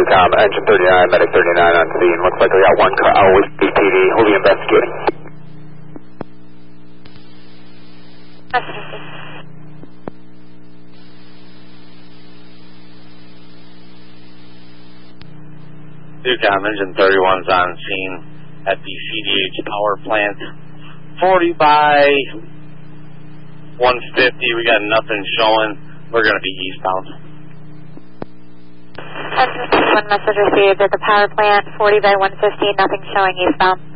2Com, engine 39, medic 39 on scene. Looks like we got one car with BPD. We'll be investigating. Ducom, engine 31's on scene at the CDH power plant. 40 by 150. We got nothing showing. We're going to be eastbound. Engine 31 message received at the power plant. 40 by 150. Nothing showing eastbound.